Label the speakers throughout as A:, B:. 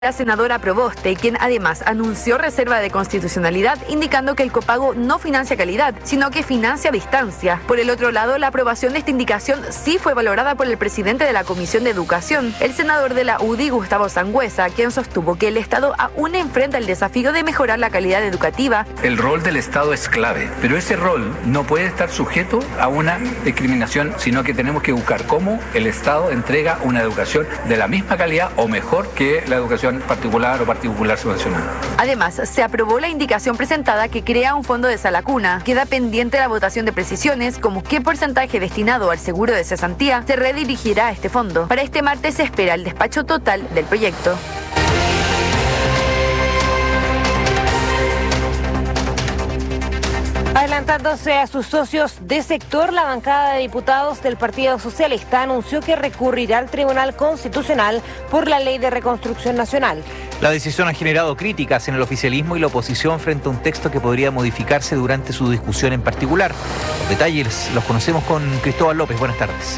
A: La senadora Proboste, quien además anunció reserva de constitucionalidad, indicando que el copago no financia calidad, sino que financia distancia. Por el otro lado, la aprobación de esta indicación sí fue valorada por el presidente de la Comisión de Educación, el senador de la UDI, Gustavo Sangüesa, quien sostuvo que el Estado aún enfrenta el desafío de mejorar la calidad educativa.
B: El rol del Estado es clave, pero ese rol no puede estar sujeto a una discriminación, sino que tenemos que buscar cómo el Estado entrega una educación de la misma calidad o mejor que la educación particular o particular subvencionada.
A: Además, se aprobó la indicación presentada que crea un fondo de sala cuna. Queda pendiente la votación de precisiones, como qué porcentaje destinado al seguro de cesantía se redirigirá a este fondo. Para este martes se espera el despacho total del proyecto.
C: Adelantándose a sus socios de sector, la bancada de diputados del Partido Socialista anunció que recurrirá al Tribunal Constitucional por la Ley de Reconstrucción Nacional.
D: La decisión ha generado críticas en el oficialismo y la oposición frente a un texto que podría modificarse durante su discusión en particular. Los detalles los conocemos con Cristóbal López. Buenas tardes.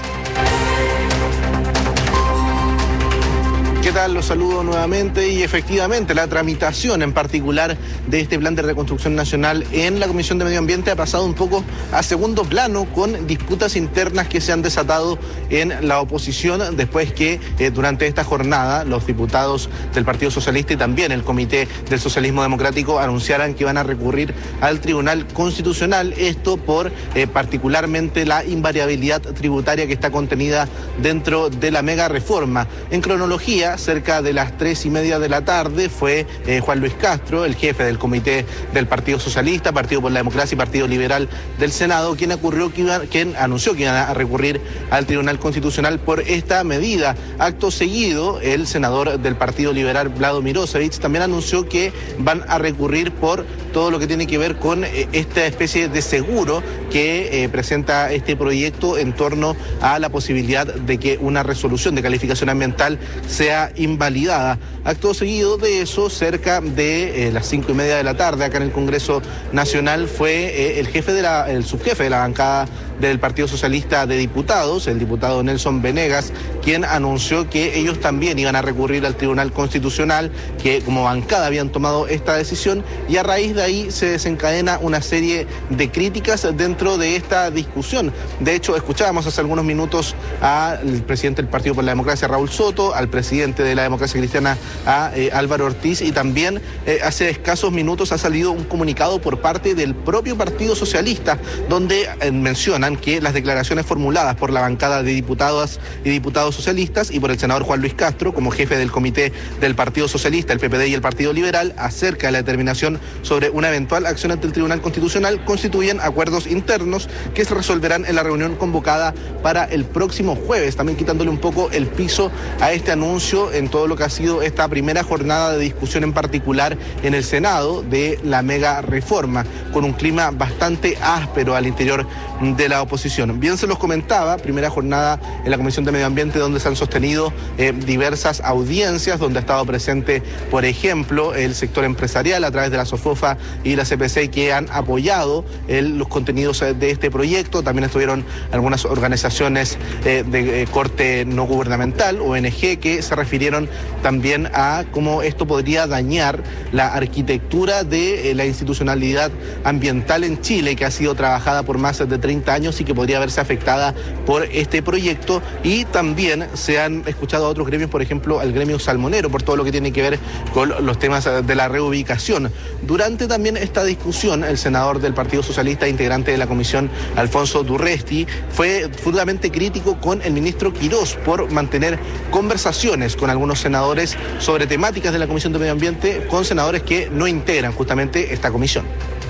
E: ¿Qué tal? Los saludo nuevamente y efectivamente la tramitación en particular de este plan de reconstrucción nacional en la Comisión de Medio Ambiente ha pasado un poco a segundo plano con disputas internas que se han desatado en la oposición después que durante esta jornada los diputados del Partido Socialista y también el Comité del Socialismo Democrático anunciaran que van a recurrir al Tribunal Constitucional, esto por particularmente la invariabilidad tributaria que está contenida dentro de la mega reforma. En cronología, cerca de las 3:30 de la tarde fue Juan Luis Castro, el jefe del comité del Partido Socialista, Partido por la Democracia y Partido Liberal del Senado, quien anunció que iban a recurrir al Tribunal Constitucional por esta medida. Acto seguido, el senador del Partido Liberal, Vlado Mirosevic, también anunció que van a recurrir por todo lo que tiene que ver con esta especie de seguro que presenta este proyecto en torno a la posibilidad de que una resolución de calificación ambiental sea invalidada. Acto seguido de eso, cerca de las 5:30 de la tarde, acá en el Congreso Nacional, fue el subjefe de la bancada del Partido Socialista de Diputados, el diputado Nelson Venegas, quien anunció que ellos también iban a recurrir al Tribunal Constitucional, que como bancada habían tomado esta decisión, y a raíz de ahí se desencadena una serie de críticas dentro de esta discusión. De hecho, escuchábamos hace algunos minutos al presidente del Partido por la Democracia, Raúl Soto, al presidente de la Democracia Cristiana, a Álvaro Ortiz, y también hace escasos minutos ha salido un comunicado por parte del propio Partido Socialista, donde mencionan que las declaraciones formuladas por la bancada de diputadas y diputados socialistas y por el senador Juan Luis Castro, como jefe del comité del Partido Socialista, el PPD y el Partido Liberal, acerca de la determinación sobre una eventual acción ante el Tribunal Constitucional, constituyen acuerdos internos que se resolverán en la reunión convocada para el próximo jueves, también quitándole un poco el piso a este anuncio en todo lo que ha sido esta primera jornada de discusión en particular en el Senado de la mega reforma, con un clima bastante áspero al interior de la oposición. Bien se los comentaba, primera jornada en la Comisión de Medio Ambiente donde se han sostenido diversas audiencias, donde ha estado presente, por ejemplo, el sector empresarial a través de la SOFOFA y la CPC, que han apoyado los contenidos de este proyecto. También estuvieron algunas organizaciones de corte no gubernamental, ONG, que se refirieron también a cómo esto podría dañar la arquitectura de la institucionalidad ambiental en Chile, que ha sido trabajada por más de 30 años y que podría verse afectada por este proyecto. Y también se han escuchado a otros gremios, por ejemplo al gremio salmonero, por todo lo que tiene que ver con los temas de la reubicación. Durante también esta discusión, el senador del Partido Socialista, integrante de la comisión, Alfonso Durresti, fue fundamentalmente crítico con el ministro Quirós por mantener conversaciones con algunos senadores sobre temáticas de la Comisión de Medio Ambiente, con senadores que no integran justamente esta comisión.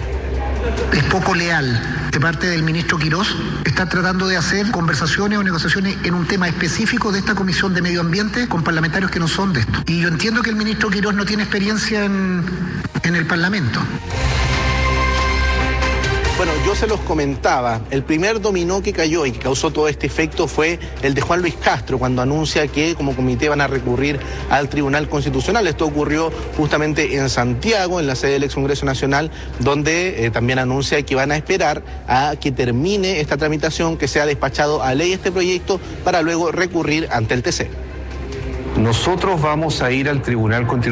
F: Es poco leal de parte del ministro Quirós estar tratando de hacer conversaciones o negociaciones en un tema específico de esta Comisión de Medio Ambiente con parlamentarios que no son de esto. Y yo entiendo que el ministro Quirós no tiene experiencia en el Parlamento.
E: Bueno, yo se los comentaba, el primer dominó que cayó y que causó todo este efecto fue el de Juan Luis Castro, cuando anuncia que como comité van a recurrir al Tribunal Constitucional. Esto ocurrió justamente en Santiago, en la sede del ex Congreso Nacional, donde también anuncia que van a esperar a que termine esta tramitación, que sea despachado a ley este proyecto, para luego recurrir ante el TC.
G: Nosotros vamos a ir al Tribunal Constitucional